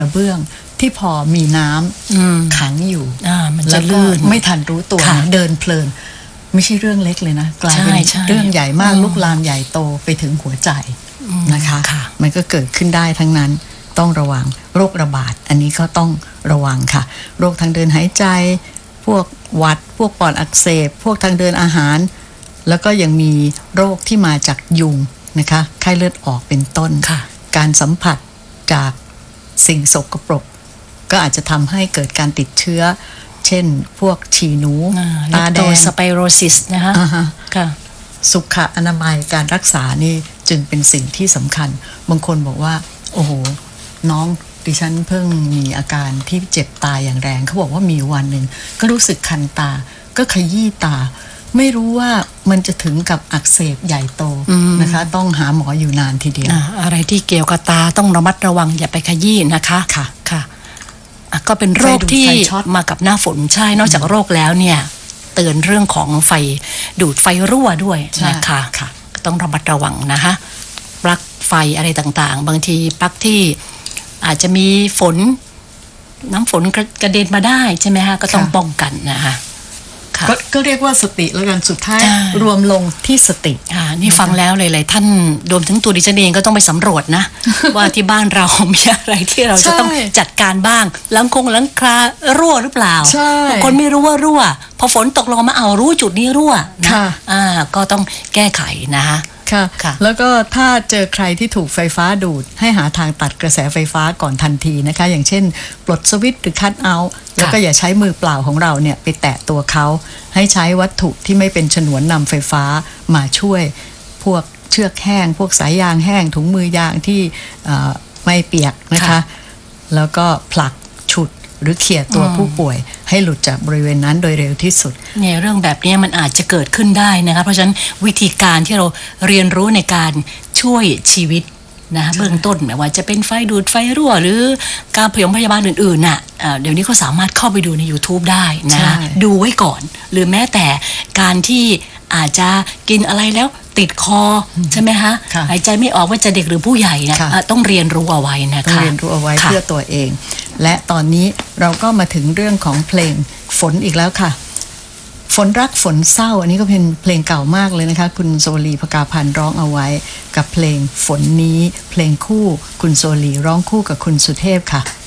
กระเบื้องที่พอมีน้ำขังอยู่มันจะลื่นไม่ทันรู้ตัวเดินเพลินไม่ใช่เรื่องเล็กเลยนะกลายเป็นเรื่องใหญ่มากลุกลามใหญ่โตไปถึงหัวใจนะคะมันก็เกิดขึ้นได้ทั้งนั้นต้องระวังโรคระบาดอันนี้ก็ต้องระวังค่ะโรคทางเดินหายใจพวกหวัดพวกปอดอักเสบพวกทางเดินอาหารแล้วก็ยังมีโรคที่มาจากยุงนะคะไข้เลือดออกเป็นต้นการสัมผัสจากสิ่งสกปรกก็อาจจะทำให้เกิดการติดเชื้อเช่นพวกฉี่หนูตาแดงสไปโรซิสนะคะสุขอนามัยการรักษานี่จึงเป็นสิ่งที่สำคัญบางคนบอกว่าโอ้โหน้องดิฉันเพิ่งมีอาการที่เจ็บตาอย่างแรงเขาบอกว่ามีวันหนึ่งก็รู้สึกคันตาก็ขยี้ตาไม่รู้ว่ามันจะถึงกับอักเสบใหญ่โตนะคะต้องหาหมออยู่นานทีเดียวอะไรที่เกี่ยวกับตาต้องระมัดระวังอย่าไปขยี้นะคะค่ะก็เป็นโรคที่มากับหน้าฝนใช่นอกจากโรคแล้วเนี่ยเตือนเรื่องของไฟดูดไฟรั่วด้วยนะคะต้องระมัดระวังนะคะปลั๊กไฟอะไรต่างๆบางทีปลั๊กที่อาจจะมีน้ำฝนกระเด็นมาได้ใช่ไหมคะก็ต้องป้องกันนะคะก็เรียกว่าสติแล้วกันสุดท้ายรวมลงที่สตินี่ฟังแล้วหลายๆท่านรวมถึงตัวดิฉันเองก็ต้องไปสำรวจนะ ว่าที่บ้านเรามีอะไรที่เราจะต้องจัดการบ้างหลังคารั่วหรือเปล่าบางคนไม่รู้ว่ารั่วพอฝนตกลงมาเอารู้จุดนี้รั่วนะก็ต้องแก้ไขนะคะค่ะแล้วก็ถ้าเจอใครที่ถูกไฟฟ้าดูดให้หาทางตัดกระแสไฟฟ้าก่อนทันทีนะคะอย่างเช่นปลดสวิตช์หรือคัทเอาท์แล้วก็อย่าใช้มือเปล่าของเราเนี่ยไปแตะตัวเขาให้ใช้วัตถุที่ไม่เป็นฉนวนนำไฟฟ้ามาช่วยพวกเชือกแห้งพวกสายยางแห้งถุงมือยางที่ไม่เปียกนะคะแล้วก็ผลักฉุดหรือเขี่ยตัวผู้ป่วยให้หลุดจากบริเวณนั้นโดยเร็วที่สุดเนี่ยเรื่องแบบนี้มันอาจจะเกิดขึ้นได้นะคะเพราะฉะนั้นวิธีการที่เราเรียนรู้ในการช่วยชีวิตนะเบื้องต้นไม่ว่าจะเป็นไฟดูดไฟรั่วหรือการพยพยาบาลอื่นๆน่ะเดี๋ยวนี้ก็สามารถเข้าไปดูใน YouTube ได้นะดูไว้ก่อนหรือแม้แต่การที่อาจจะกินอะไรแล้วติดคอใช่ไหมคะหายใจไม่ออกว่าจะเด็กหรือผู้ใหญ่นะต้องเรียนรู้เอาไว้นะคะเรียนรู้เอาไว้เพื่อตัวเองและตอนนี้เราก็มาถึงเรื่องของเพลงฝนอีกแล้วค่ะฝนรักฝนเศร้าอันนี้ก็เป็นเพลงเก่ามากเลยนะคะคุณโซลีภกาพันธ์ร้องเอาไว้กับเพลงฝนนี้เพลงคู่คุณโซลีร้องคู่กับคุณสุเทพค่ะ